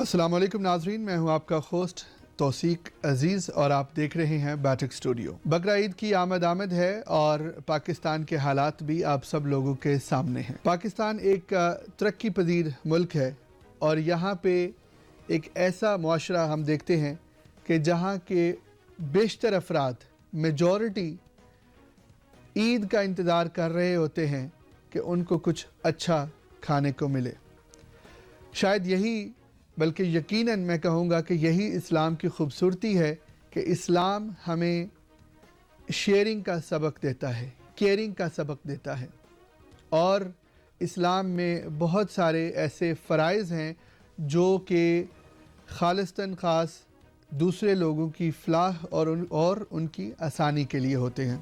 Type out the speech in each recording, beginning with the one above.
السلام علیکم ناظرین، میں ہوں آپ کا ہوسٹ توثیق عزیز اور آپ دیکھ رہے ہیں بیٹک اسٹوڈیو۔ بقرعید کی آمد ہے اور پاکستان کے حالات بھی آپ سب لوگوں کے سامنے ہیں۔ پاکستان ایک ترقی پذیر ملک ہے اور یہاں پہ ایک ایسا معاشرہ ہم دیکھتے ہیں کہ جہاں کے بیشتر افراد میجورٹی عید کا انتظار کر رہے ہوتے ہیں کہ ان کو کچھ اچھا کھانے کو ملے۔ شاید یہی بلکہ یقیناً میں کہوں گا کہ یہی اسلام کی خوبصورتی ہے کہ اسلام ہمیں شیئرنگ کا سبق دیتا ہے، کیئرنگ کا سبق دیتا ہے، اور اسلام میں بہت سارے ایسے فرائض ہیں جو کہ خالصتاً خاص دوسرے لوگوں کی فلاح اور ان کی آسانی کے لیے ہوتے ہیں۔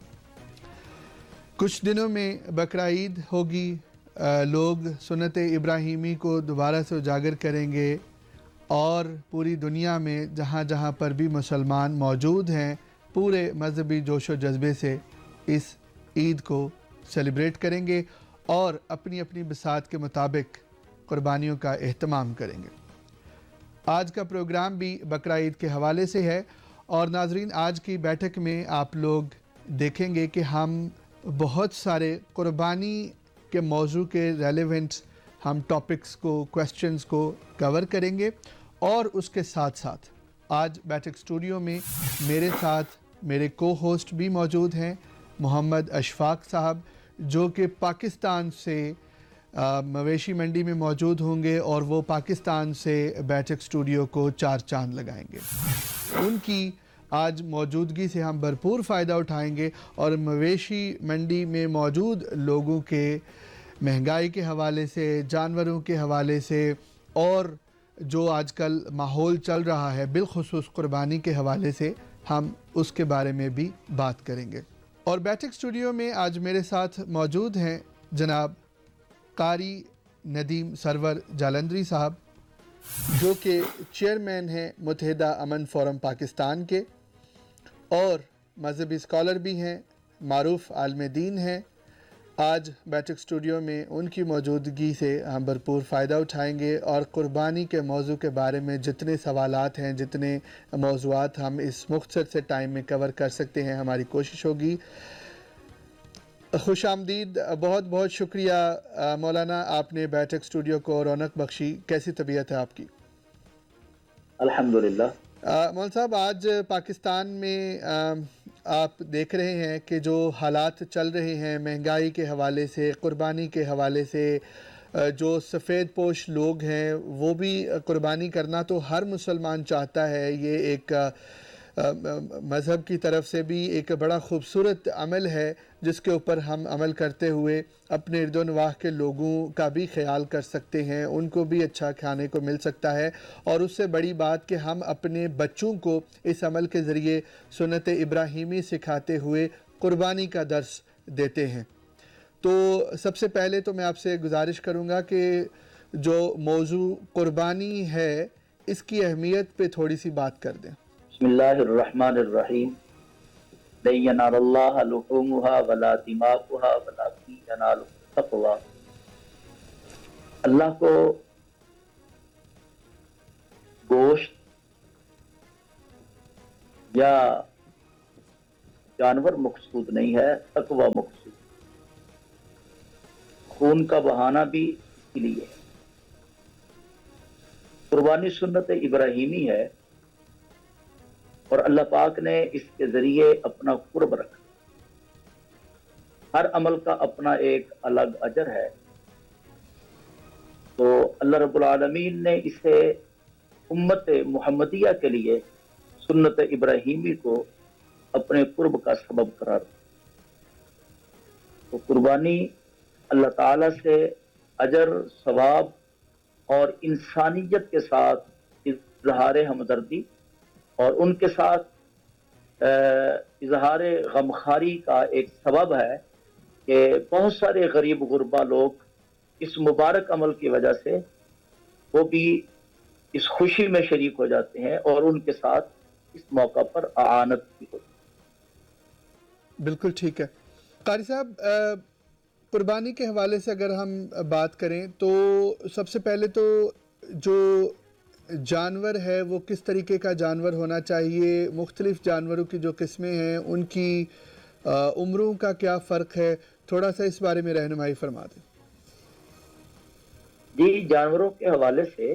کچھ دنوں میں بقرعید ہوگی، لوگ سنت ابراہیمی کو دوبارہ سے اجاگر کریں گے اور پوری دنیا میں جہاں جہاں پر بھی مسلمان موجود ہیں پورے مذہبی جوش و جذبے سے اس عید کو سیلیبریٹ کریں گے اور اپنی اپنی بساط کے مطابق قربانیوں کا اہتمام کریں گے۔ آج کا پروگرام بھی بقرعید کے حوالے سے ہے اور ناظرین، آج کی بیٹھک میں آپ لوگ دیکھیں گے کہ ہم بہت سارے قربانی کے موضوع کے ریلیونٹ ہم ٹاپکس کو، کویسچنز کو کور کریں گے، اور اس کے ساتھ ساتھ آج بیٹک اسٹوڈیو میں میرے ساتھ میرے کو ہوسٹ بھی موجود ہیں، محمد اشفاق صاحب، جو کہ پاکستان سے مویشی منڈی میں موجود ہوں گے اور وہ پاکستان سے بیٹک اسٹوڈیو کو چار چاند لگائیں گے۔ ان کی آج موجودگی سے ہم بھرپور فائدہ اٹھائیں گے اور مویشی منڈی میں موجود لوگوں کے مہنگائی کے حوالے سے، جانوروں کے حوالے سے، اور جو آج کل ماحول چل رہا ہے بالخصوص قربانی کے حوالے سے، ہم اس کے بارے میں بھی بات کریں گے۔ اور بیٹک اسٹوڈیو میں آج میرے ساتھ موجود ہیں جناب قاری ندیم سرور جالندری صاحب، جو کہ چیئرمین ہیں متحدہ امن فورم پاکستان کے اور مذہبی اسکالر بھی ہیں، معروف عالم دین ہیں۔ آج بیٹک اسٹوڈیو میں ان کی موجودگی سے ہم بھرپور فائدہ اٹھائیں گے اور قربانی کے موضوع کے بارے میں جتنے سوالات ہیں، جتنے موضوعات ہم اس مختصر سے ٹائم میں کور کر سکتے ہیں، ہماری کوشش ہوگی۔ خوش آمدید، بہت بہت شکریہ مولانا، آپ نے بیٹک اسٹوڈیو کو رونق بخشی۔ کیسی طبیعت ہے آپ کی؟ الحمدللہ۔ مولانا صاحب، آج پاکستان میں آپ دیکھ رہے ہیں کہ جو حالات چل رہے ہیں مہنگائی کے حوالے سے، قربانی کے حوالے سے، جو سفید پوش لوگ ہیں وہ بھی قربانی کرنا تو ہر مسلمان چاہتا ہے، یہ ایک مذہب کی طرف سے بھی ایک بڑا خوبصورت عمل ہے جس کے اوپر ہم عمل کرتے ہوئے اپنے ارد و نواح کے لوگوں کا بھی خیال کر سکتے ہیں، ان کو بھی اچھا کھانے کو مل سکتا ہے، اور اس سے بڑی بات کہ ہم اپنے بچوں کو اس عمل کے ذریعے سنت ابراہیمی سکھاتے ہوئے قربانی کا درس دیتے ہیں۔ تو سب سے پہلے تو میں آپ سے گزارش کروں گا کہ جو موضوع قربانی ہے اس کی اہمیت پہ تھوڑی سی بات کر دیں۔ بسم اللہ الرحمن الرحیم۔ لن ینال اللہ لحومها ولا دماؤها ولکن ینالہ التقوی۔ اللہ کو گوشت یا جانور مقصود نہیں ہے، تقوی مقصود۔ خون کا بہانا بھی اسی لیے ہے۔ قربانی سنت ابراہیمی ہے اور اللہ پاک نے اس کے ذریعے اپنا قرب رکھا۔ ہر عمل کا اپنا ایک الگ اجر ہے، تو اللہ رب العالمین نے اسے امت محمدیہ کے لیے سنت ابراہیمی کو اپنے قرب کا سبب قرار دیا۔ تو قربانی اللہ تعالیٰ سے اجر، ثواب اور انسانیت کے ساتھ اظہار ہمدردی اور ان کے ساتھ اظہار غمخواری کا ایک سبب ہے کہ بہت سارے غریب غربا لوگ اس مبارک عمل کی وجہ سے وہ بھی اس خوشی میں شریک ہو جاتے ہیں اور ان کے ساتھ اس موقع پر اعانت بھی ہوتی ہے۔ بالکل ٹھیک ہے قاری صاحب، قربانی کے حوالے سے اگر ہم بات کریں تو سب سے پہلے تو جو جانور ہے وہ کس طریقے کا جانور ہونا چاہیے؟ مختلف جانوروں کی جو قسمیں ہیں ان کی عمروں کا کیا فرق ہے؟ تھوڑا سا اس بارے میں رہنمائی فرما دیں۔ جی، جانوروں کے حوالے سے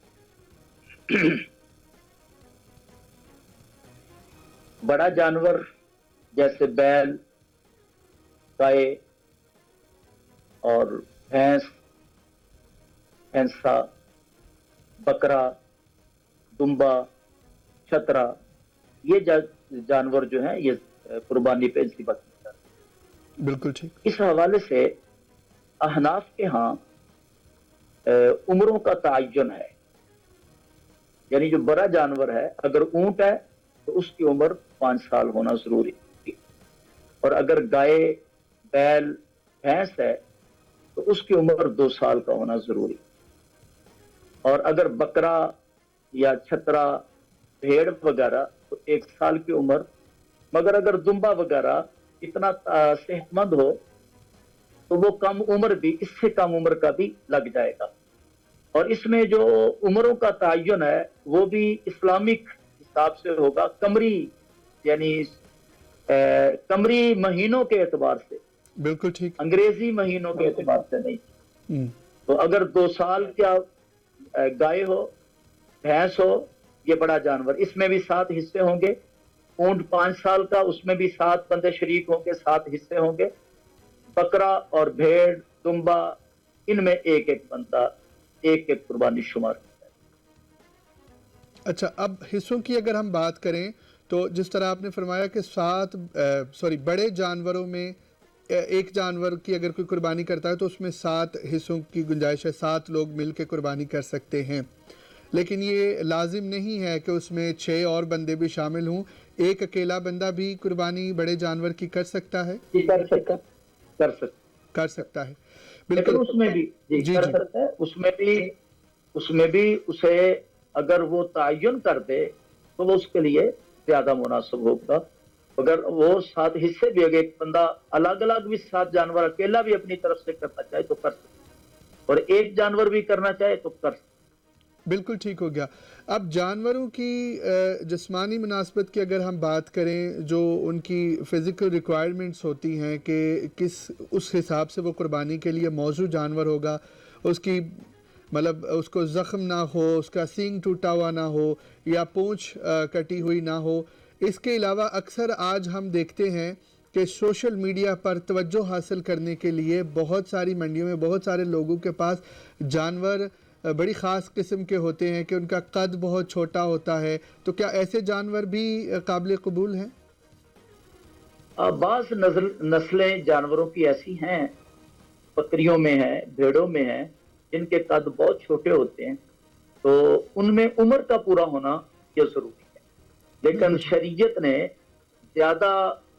بڑا جانور جیسے بیل، گائے اور بھینس، بھینسا، بکرا، دمبا، چھترا، یہ جانور جو ہیں یہ قربانی پہ ذبح کیے جاتے ہیں۔ بالکل ٹھیک۔ اس حوالے سے احناف کے ہاں عمروں کا تعین ہے، یعنی جو بڑا جانور ہے، اگر اونٹ ہے تو اس کی عمر 5 سال ہونا ضروری ہے، اور اگر گائے، بیل، بھینس ہے تو اس کی عمر 2 سال کا ہونا ضروری، اور اگر بکرا یا چھترا، بھیڑ وغیرہ تو 1 سال کی عمر، مگر اگر دمبا وغیرہ اتنا صحت مند ہو تو وہ کم عمر بھی، اس سے کم عمر کا بھی لگ جائے گا۔ اور اس میں جو عمروں کا تعین ہے وہ بھی اسلامک حساب سے ہوگا، قمری یعنی قمری مہینوں کے اعتبار سے، بالکل ٹھیک۔ انگریزی مہینوں کے اعتبار سے نہیں۔ تو اگر 2 سال کیا گائے ہو، بھینس ہو، یہ بڑا جانور، اس میں بھی 7 حصے ہوں گے۔ اونٹ 5 سال کا، اس میں بھی 7 بندے شریک ہوں گے، 7 حصے ہوں گے۔ بکرا اور بھیڑ، دمبا، ان میں ایک ایک بندہ، ایک ایک قربانی شمار ہوتا ہے۔ اچھا، اب حصوں کی اگر ہم بات کریں تو جس طرح آپ نے فرمایا کہ بڑے جانوروں میں ایک جانور کی اگر کوئی قربانی کرتا ہے تو اس میں 7 حصوں کی گنجائش ہے، 7 لوگ مل کے قربانی کر سکتے ہیں، لیکن یہ لازم نہیں ہے کہ اس میں 6 اور بندے بھی شامل ہوں۔ ایک اکیلا بندہ بھی قربانی بڑے جانور کی کر سکتا ہے؟ جی، کر سکتا ہے، بالکل۔ اس میں بھی کر سکتا ہے، اس میں بھی اسے اگر وہ تعین کر دے تو وہ اس کے لیے زیادہ مناسب ہوگا۔ اگر وہ 7 حصے بھی، اگر ایک بندہ الگ الگ بھی 7 جانور اکیلا بھی اپنی طرف سے کرنا چاہے تو کر سکتا ہے، اور ایک جانور بھی کرنا چاہے تو کر سکتا ہے۔ بالکل ٹھیک ہو گیا۔ اب جانوروں کی جسمانی مناسبت کی اگر ہم بات کریں، جو ان کی فزیکل ریکوائرمنٹس ہوتی ہیں کہ اس حساب سے وہ قربانی کے لیے موزوں جانور ہوگا، اس کی مطلب اس کو زخم نہ ہو، اس کا سینگ ٹوٹا ہوا نہ ہو، یا پونچھ کٹی ہوئی نہ ہو۔ اس کے علاوہ اکثر آج ہم دیکھتے ہیں کہ سوشل میڈیا پر توجہ حاصل کرنے کے لیے بہت ساری منڈیوں میں بہت سارے لوگوں کے پاس جانور بڑی خاص قسم کے ہوتے ہیں کہ ان کا قد بہت چھوٹا ہوتا ہے، تو کیا ایسے جانور بھی قابل قبول ہیں؟ بعض نسلیں جانوروں کی ایسی ہیں، بکریوں میں ہیں، بھیڑوں میں ہیں، جن کے قد بہت چھوٹے ہوتے ہیں، تو ان میں عمر کا پورا ہونا یہ ضروری ہے، لیکن شریعت نے زیادہ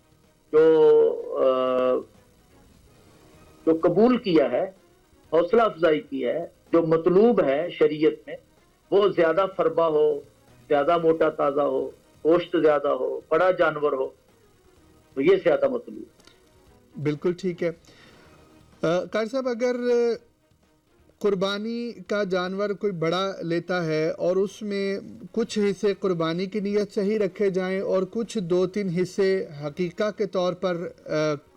جو قبول کیا ہے، حوصلہ افزائی کی ہے، جو مطلوب ہے شریعت میں، وہ زیادہ فربا ہو، زیادہ موٹا تازہ ہو، گوشت زیادہ ہو، بڑا جانور ہو، تو یہ زیادہ مطلوب ہے۔ بالکل ٹھیک ہے۔ قاری صاحب، اگر قربانی کا جانور کوئی بڑا لیتا ہے اور اس میں کچھ حصے قربانی کی نیت سے ہی رکھے جائیں اور کچھ 2-3 حصے حقیقہ کے طور پر